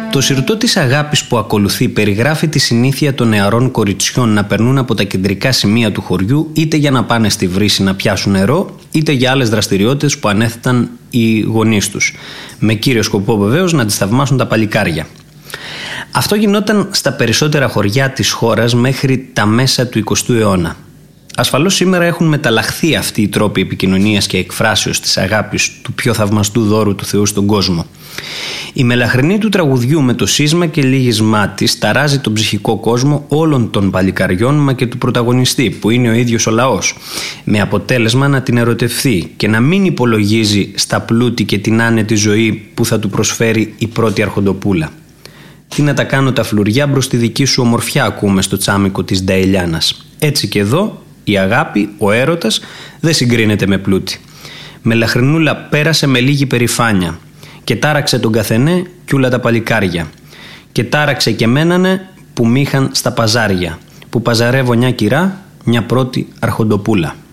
Το συρτό της αγάπης που ακολουθεί περιγράφει τη συνήθεια των νεαρών κοριτσιών να περνούν από τα κεντρικά σημεία του χωριού είτε για να πάνε στη βρύση να πιάσουν νερό, είτε για άλλες δραστηριότητες που ανέθεταν οι γονείς τους. Με κύριο σκοπό βεβαίως να τις θαυμάσουν τα παλικάρια. Αυτό γινόταν στα περισσότερα χωριά της χώρας μέχρι τα μέσα του 20ου αιώνα. Ασφαλώς σήμερα έχουν μεταλλαχθεί αυτοί οι τρόποι επικοινωνίας και εκφράσεως της αγάπης του πιο θαυμαστού δώρου του Θεού στον κόσμο. Η μελαχρινή του τραγουδιού με το σύσμα και λύγισμά της ταράζει τον ψυχικό κόσμο όλων των παλικαριών μα και του πρωταγωνιστή που είναι ο ίδιος ο λαός, με αποτέλεσμα να την ερωτευθεί και να μην υπολογίζει στα πλούτη και την άνετη ζωή που θα του προσφέρει η πρώτη αρχοντοπούλα. Τι να τα κάνω τα φλουριά μπρος στη δική σου ομορφιά, ακούμε στο τσάμικο της Νταηλιάνας. Έτσι και εδώ η αγάπη, ο έρωτας δεν συγκρίνεται με πλούτη. Μελαχρινούλα πέρασε με λίγη περηφάνεια και τάραξε τον καθενέ κι ούλα τα παλικάρια. Και τάραξε και μένανε που μ' είχαν στα παζάρια, που παζαρεύω μια κυρά, μια πρώτη αρχοντοπούλα.